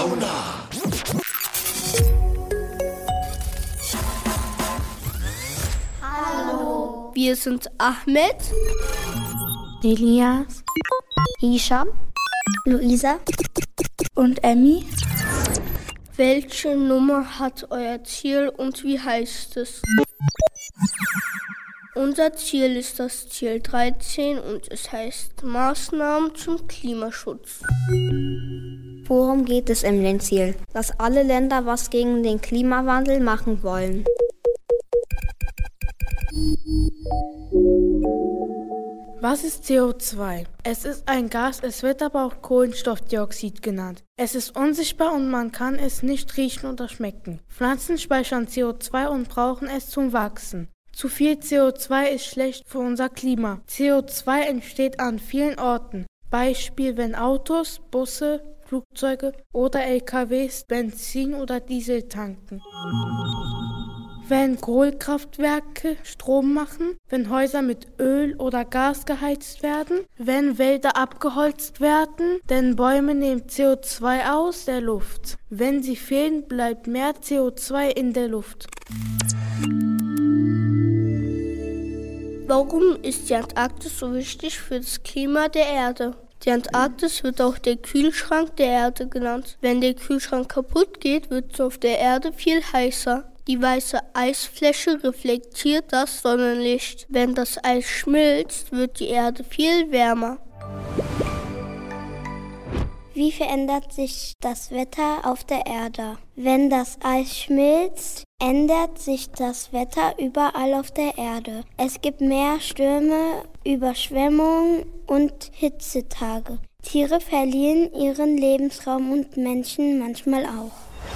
Sauna. Hallo. Wir sind Ahmed, Elias, Hisham, Luisa und Emmy. Welche Nummer hat euer Ziel und wie heißt es? Unser Ziel ist das Ziel 13 und es heißt Maßnahmen zum Klimaschutz. Worum geht es in dem Ziel? Dass alle Länder was gegen den Klimawandel machen wollen. Was ist CO2? Es ist ein Gas, es wird aber auch Kohlenstoffdioxid genannt. Es ist unsichtbar und man kann es nicht riechen oder schmecken. Pflanzen speichern CO2 und brauchen es zum Wachsen. Zu viel CO2 ist schlecht für unser Klima. CO2 entsteht an vielen Orten. Beispiel, wenn Autos, Busse, Flugzeuge oder LKWs Benzin oder Diesel tanken. Wenn Kohlekraftwerke Strom machen, wenn Häuser mit Öl oder Gas geheizt werden, wenn Wälder abgeholzt werden, denn Bäume nehmen CO2 aus der Luft. Wenn sie fehlen, bleibt mehr CO2 in der Luft. Warum ist die Antarktis so wichtig für das Klima der Erde? Die Antarktis wird auch der Kühlschrank der Erde genannt. Wenn der Kühlschrank kaputt geht, wird es auf der Erde viel heißer. Die weiße Eisfläche reflektiert das Sonnenlicht. Wenn das Eis schmilzt, wird die Erde viel wärmer. Wie verändert sich das Wetter auf der Erde? Wenn das Eis schmilzt, ändert sich das Wetter überall auf der Erde. Es gibt mehr Stürme, Überschwemmungen und Hitzetage. Tiere verlieren ihren Lebensraum und Menschen manchmal auch.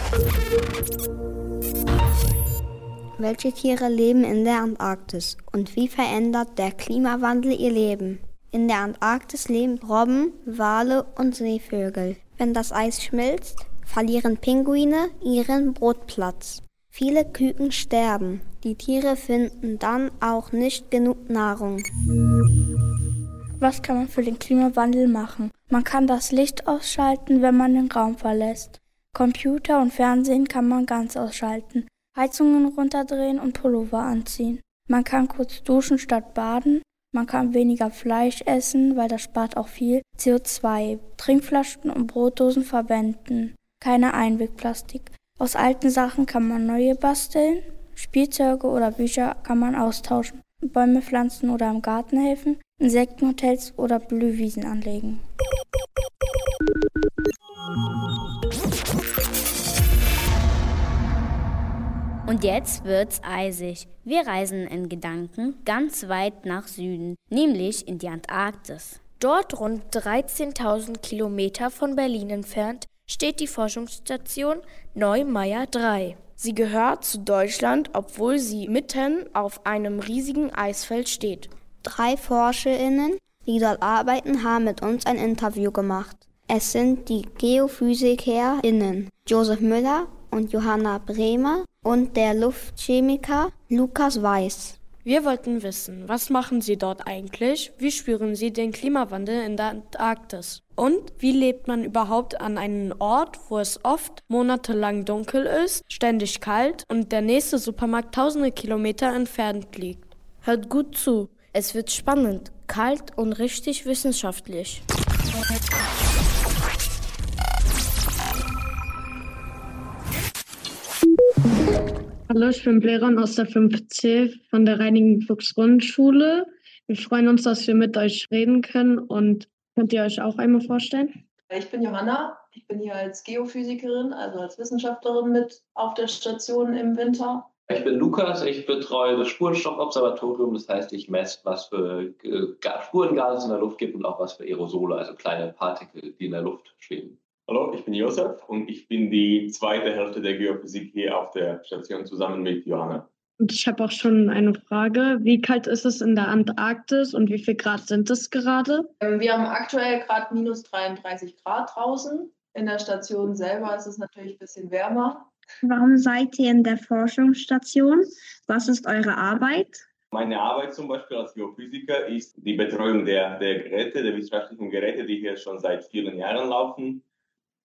Welche Tiere leben in der Antarktis und wie verändert der Klimawandel ihr Leben? In der Antarktis leben Robben, Wale und Seevögel. Wenn das Eis schmilzt, verlieren Pinguine ihren Brutplatz. Viele Küken sterben. Die Tiere finden dann auch nicht genug Nahrung. Was kann man für den Klimawandel machen? Man kann das Licht ausschalten, wenn man den Raum verlässt. Computer und Fernsehen kann man ganz ausschalten. Heizungen runterdrehen und Pullover anziehen. Man kann kurz duschen statt baden. Man kann weniger Fleisch essen, weil das spart auch viel CO2. Trinkflaschen und Brotdosen verwenden. Keine Einwegplastik. Aus alten Sachen kann man neue basteln. Spielzeuge oder Bücher kann man austauschen. Bäume pflanzen oder im Garten helfen. Insektenhotels oder Blühwiesen anlegen. Und jetzt wird's eisig. Wir reisen in Gedanken ganz weit nach Süden, nämlich in die Antarktis. Dort, rund 13.000 Kilometer von Berlin entfernt, steht die Forschungsstation Neumayer 3. Sie gehört zu Deutschland, obwohl sie mitten auf einem riesigen Eisfeld steht. 3 ForscherInnen, die dort arbeiten, haben mit uns ein Interview gemacht. Es sind die GeophysikerInnen Josef Müller und Johanna Bremer und der Luftchemiker Lukas Weiß. Wir wollten wissen, was machen Sie dort eigentlich? Wie spüren Sie den Klimawandel in der Antarktis? Und wie lebt man überhaupt an einem Ort, wo es oft monatelang dunkel ist, ständig kalt und der nächste Supermarkt tausende Kilometer entfernt liegt? Hört gut zu, es wird spannend, kalt und richtig wissenschaftlich. Hallo, ich bin Bleron aus der 5C von der Reinigen-Fuchs-Grundschule. Wir freuen uns, dass wir mit euch reden können und könnt ihr euch auch einmal vorstellen? Ich bin Johanna, ich bin hier als Geophysikerin, also als Wissenschaftlerin mit auf der Station im Winter. Ich bin Lukas, ich betreue das Spurenstoffobservatorium, das heißt, ich messe, was für Spurengase es in der Luft gibt und auch was für Aerosole, also kleine Partikel, die in der Luft schweben. Hallo, ich bin Josef und ich bin die zweite Hälfte der Geophysik hier auf der Station zusammen mit Johanna. Und ich habe auch schon eine Frage. Wie kalt ist es in der Antarktis und wie viel Grad sind es gerade? Wir haben aktuell gerade minus 33 Grad draußen. In der Station selber ist es natürlich ein bisschen wärmer. Warum seid ihr in der Forschungsstation? Was ist eure Arbeit? Meine Arbeit zum Beispiel als Geophysiker ist die Betreuung der Geräte, der wissenschaftlichen Geräte, die hier schon seit vielen Jahren laufen.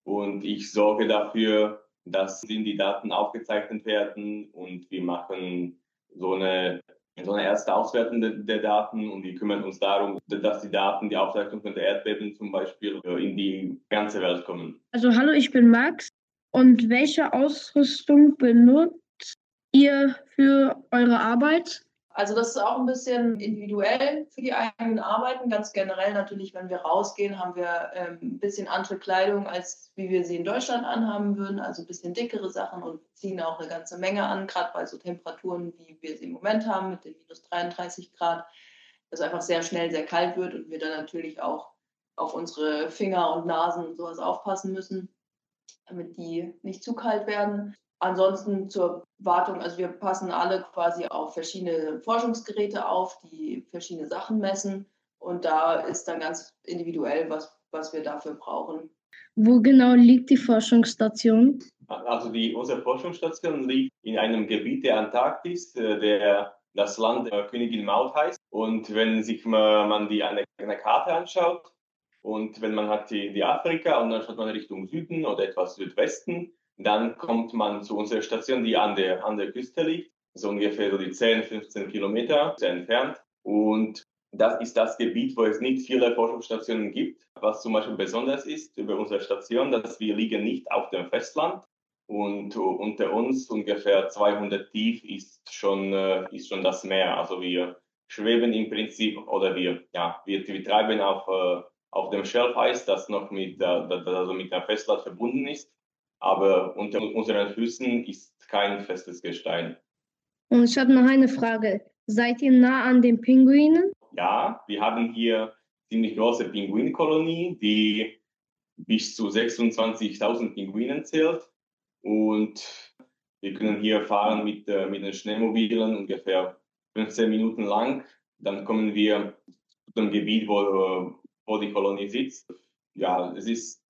und ich sorge dafür, dass die Daten aufgezeichnet werden und wir machen so eine erste Auswertung der Daten und wir kümmern uns darum, dass die Daten, die Aufzeichnung von der Erdbeben zum Beispiel, in die ganze Welt kommen. Also hallo, ich bin Max. Und welche Ausrüstung benutzt ihr für eure Arbeit? Also das ist auch ein bisschen individuell für die eigenen Arbeiten. Ganz generell natürlich, wenn wir rausgehen, haben wir ein bisschen andere Kleidung, als wie wir sie in Deutschland anhaben würden. Also ein bisschen dickere Sachen und ziehen auch eine ganze Menge an, gerade bei so Temperaturen, wie wir sie im Moment haben, mit den minus 33 Grad, dass es einfach sehr schnell sehr kalt wird und wir dann natürlich auch auf unsere Finger und Nasen und sowas aufpassen müssen, damit die nicht zu kalt werden. Ansonsten zur Wartung, also wir passen alle quasi auf verschiedene Forschungsgeräte auf, die verschiedene Sachen messen. Und da ist dann ganz individuell, was wir dafür brauchen. Wo genau liegt die Forschungsstation? Also unsere Forschungsstation liegt in einem Gebiet der Antarktis, der das Land Königin Maud heißt. Und wenn sich man eine Karte anschaut und wenn man hat die Afrika und dann schaut man Richtung Süden oder etwas Südwesten, dann kommt man zu unserer Station, die an der Küste liegt, so ungefähr so die 10, 15 Kilometer entfernt. Und das ist das Gebiet, wo es nicht viele Forschungsstationen gibt. Was zum Beispiel besonders ist über unsere Station, dass wir liegen nicht auf dem Festland. Und unter uns ungefähr 200 tief ist schon das Meer. Also wir schweben im Prinzip oder wir treiben auf dem Schelfeis, das noch mit dem Festland verbunden ist. Aber unter unseren Füßen ist kein festes Gestein. Und ich habe noch eine Frage. Seid ihr nah an den Pinguinen? Ja, wir haben hier ziemlich große Pinguinkolonie, die bis zu 26.000 Pinguinen zählt. Und wir können hier fahren mit den Schneemobilen ungefähr 15 Minuten lang. Dann kommen wir zu dem Gebiet, wo die Kolonie sitzt. Ja, es ist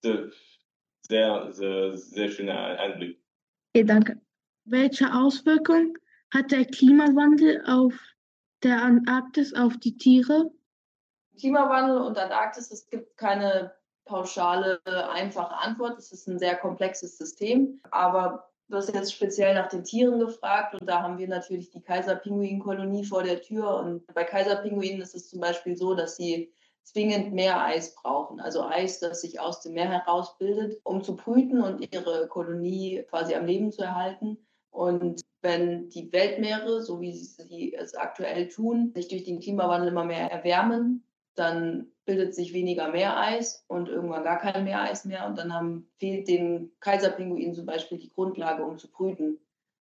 sehr, sehr, sehr schöner Einblick. Okay, danke. Welche Auswirkungen hat der Klimawandel auf der Antarktis auf die Tiere? Klimawandel und Antarktis, es gibt keine pauschale, einfache Antwort. Es ist ein sehr komplexes System. Aber du hast jetzt speziell nach den Tieren gefragt und da haben wir natürlich die Kaiserpinguinkolonie vor der Tür. Und bei Kaiserpinguinen ist es zum Beispiel so, dass sie zwingend Meereis brauchen. Also Eis, das sich aus dem Meer herausbildet, um zu brüten und ihre Kolonie quasi am Leben zu erhalten. Und wenn die Weltmeere, so wie sie es aktuell tun, sich durch den Klimawandel immer mehr erwärmen, dann bildet sich weniger Meereis und irgendwann gar kein Meereis mehr. Und dann fehlt den Kaiserpinguinen zum Beispiel die Grundlage, um zu brüten.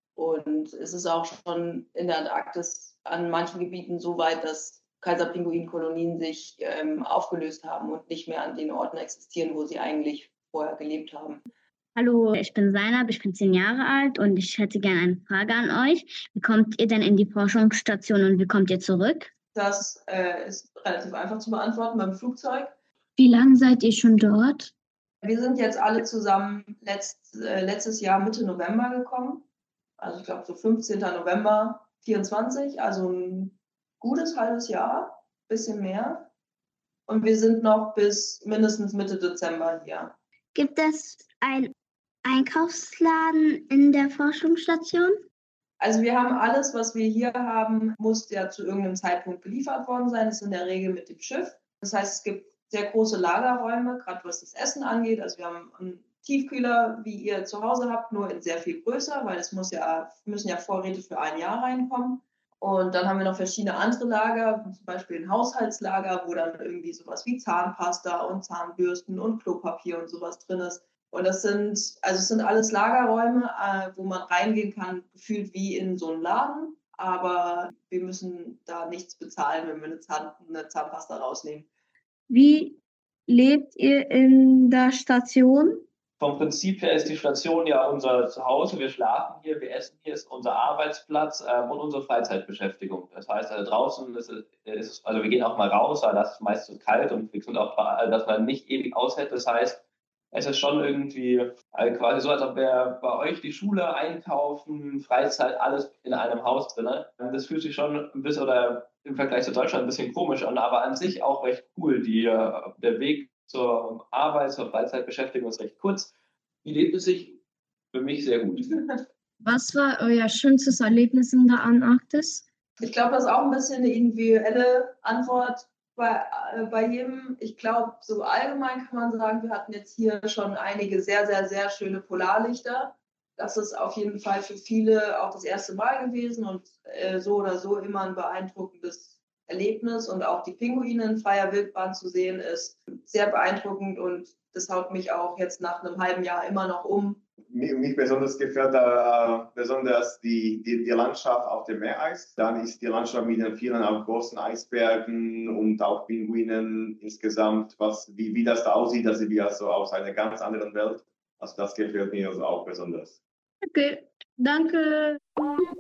Und es ist auch schon in der Antarktis an manchen Gebieten so weit, dass Kaiserpinguinkolonien sich aufgelöst haben und nicht mehr an den Orten existieren, wo sie eigentlich vorher gelebt haben. Hallo, ich bin Zainab, ich bin 10 Jahre alt und ich hätte gerne eine Frage an euch. Wie kommt ihr denn in die Forschungsstation und wie kommt ihr zurück? Das ist relativ einfach zu beantworten beim Flugzeug. Wie lange seid ihr schon dort? Wir sind jetzt alle zusammen letztes Jahr Mitte November gekommen. Also ich glaube so 15. November 24, also ein gutes halbes Jahr, bisschen mehr. Und wir sind noch bis mindestens Mitte Dezember hier. Gibt es einen Einkaufsladen in der Forschungsstation? Also wir haben alles, was wir hier haben, muss ja zu irgendeinem Zeitpunkt geliefert worden sein. Das ist in der Regel mit dem Schiff. Das heißt, es gibt sehr große Lagerräume, gerade was das Essen angeht. Also wir haben einen Tiefkühler, wie ihr zu Hause habt, nur in sehr viel größer, weil es müssen ja Vorräte für ein Jahr reinkommen. Und dann haben wir noch verschiedene andere Lager, zum Beispiel ein Haushaltslager, wo dann irgendwie sowas wie Zahnpasta und Zahnbürsten und Klopapier und sowas drin ist. Und es sind alles Lagerräume, wo man reingehen kann, gefühlt wie in so einen Laden. Aber wir müssen da nichts bezahlen, wenn wir eine Zahnpasta rausnehmen. Wie lebt ihr in der Station? Vom Prinzip her ist die Station ja unser Zuhause. Wir schlafen hier, wir essen hier, ist unser Arbeitsplatz und unsere Freizeitbeschäftigung. Das heißt, draußen also wir gehen auch mal raus, weil das ist meistens kalt und wir sind auch, dass man nicht ewig aushält. Das heißt, es ist schon irgendwie quasi so, als ob wir bei euch die Schule einkaufen, Freizeit, alles in einem Haus drin. Das fühlt sich schon ein bisschen oder im Vergleich zu Deutschland ein bisschen komisch an, aber an sich auch recht cool. Der Weg zur Arbeit, zur Freizeitbeschäftigung ist recht kurz. Wie lebt es sich? Für mich sehr gut. Was war euer schönstes Erlebnis in der Antarktis? Ich glaube, das ist auch ein bisschen eine individuelle Antwort bei jedem. Ich glaube, so allgemein kann man sagen, wir hatten jetzt hier schon einige sehr, sehr, sehr schöne Polarlichter. Das ist auf jeden Fall für viele auch das erste Mal gewesen und so oder so immer ein beeindruckendes Erlebnis. Und auch die Pinguine in freier Wildbahn zu sehen, ist sehr beeindruckend und das haut mich auch jetzt nach einem halben Jahr immer noch um. Mich besonders gefällt besonders die Landschaft auf dem Meereis. Dann ist die Landschaft mit den vielen auch großen Eisbergen und auch Pinguinen insgesamt, wie das da aussieht, das ist wie also aus einer ganz anderen Welt. Also das gefällt mir also auch besonders. Okay, danke.